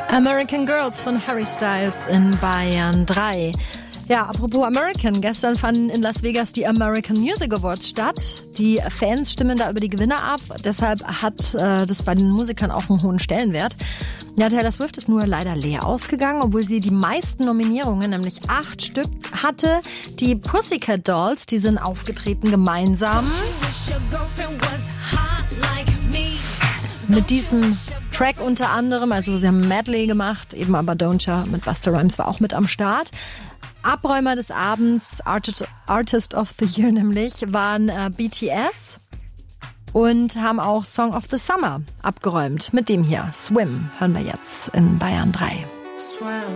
American Girls von Harry Styles in Bayern 3. Ja, apropos American, gestern fanden in Las Vegas die American Music Awards statt. Die Fans stimmen da über die Gewinner ab, deshalb hat das bei den Musikern auch einen hohen Stellenwert. Ja, Taylor Swift ist nur leider leer ausgegangen, obwohl sie die meisten Nominierungen, nämlich 8 Stück, hatte. Die Pussycat Dolls, die sind aufgetreten gemeinsam mit diesem Track unter anderem, also sie haben ein Medley gemacht, eben aber Doja mit Busta Rhymes war auch mit am Start. Abräumer des Abends, Artist of the Year nämlich, waren BTS und haben auch Song of the Summer abgeräumt. Mit dem hier, Swim, hören wir jetzt in Bayern 3. Swim.